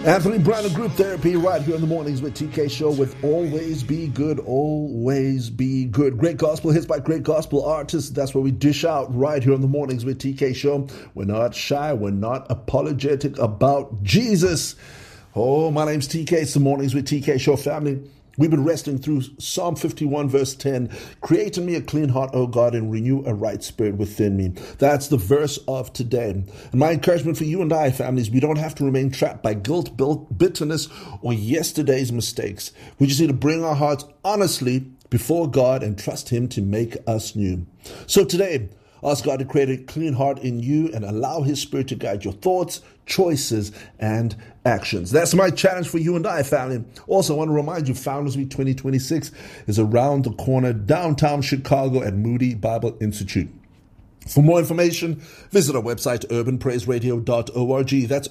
Anthony Brown and Group Therapy right here in the mornings with TK Show with Always Be Good, Always Be Good. Great gospel hits by great gospel artists. That's what we dish out right here in the mornings with TK Show. We're not shy. We're not apologetic about Jesus. Oh, my name's TK. It's the mornings with TK Show family. We've been wrestling through Psalm 51 verse 10. Create in me a clean heart, O God, and renew a right spirit within me. That's the verse of today. And my encouragement for you and I, families, we don't have to remain trapped by guilt, bitterness, or yesterday's mistakes. We just need to bring our hearts honestly before God and trust Him to make us new. So today, ask God to create a clean heart in you and allow His Spirit to guide your thoughts, choices, and actions. That's my challenge for you and I, family. Also, I want to remind you, Founders Week 2026 is around the corner, downtown Chicago at Moody Bible Institute. For more information, visit our website, urbanpraiseradio.org. That's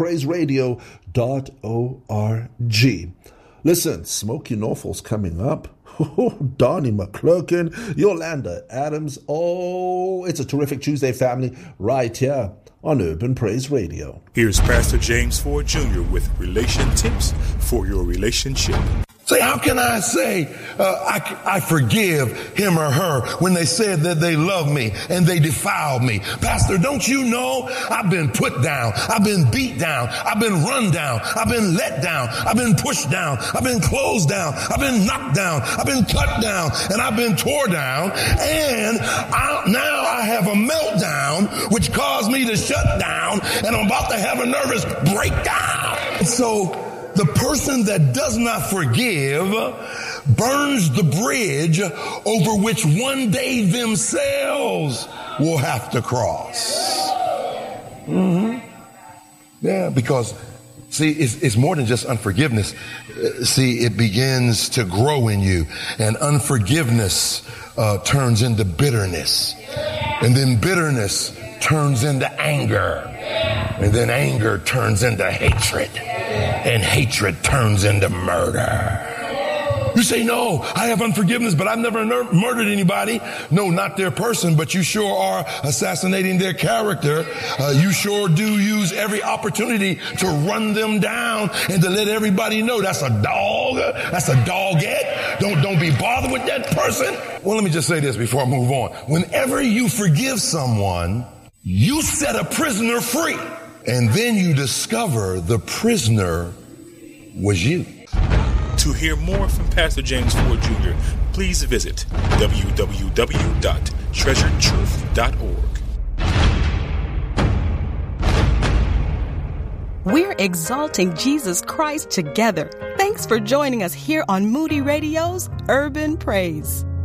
urbanpraiseradio.org. Listen, Smokey Norfolk's coming up. Donnie McClurkin, Yolanda Adams. Oh, it's a terrific Tuesday, family, right here on Urban Praise Radio. Here's Pastor James Ford Jr. with relation tips for your relationship. Say, how can I say I forgive him or her when they said that they love me and they defiled me? Pastor, don't you know I've been put down, I've been beat down, I've been run down, I've been let down, I've been pushed down, I've been closed down, I've been knocked down, I've been cut down, and I've been tore down, and now I have a meltdown which caused me to shut down, and I'm about to have a nervous breakdown. So the person that does not forgive burns the bridge over which one day themselves will have to cross. Yeah, because, see, it's more than just unforgiveness. See, it begins to grow in you, and unforgiveness turns into bitterness, and then bitterness turns into anger, and then anger turns into hatred, and hatred turns into murder. You say, no, I have unforgiveness, but I've never murdered anybody. No, not their person, but you sure are assassinating their character. You sure do use every opportunity to run them down and to let everybody know that's a dog, that's a dogette. Don't be bothered with that person. Well, let me just say this before I move on. Whenever you forgive someone, you set a prisoner free, and then you discover the prisoner was you. To hear more from Pastor James Ford Jr., please visit www.treasuretruth.org. We're exalting Jesus Christ together. Thanks for joining us here on Moody Radio's Urban Praise.